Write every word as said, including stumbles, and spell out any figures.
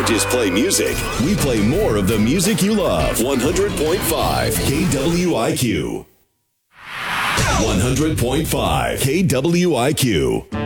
don't just play music, we play more of the music you love. one hundred point five K W I Q. one hundred point five K W I Q.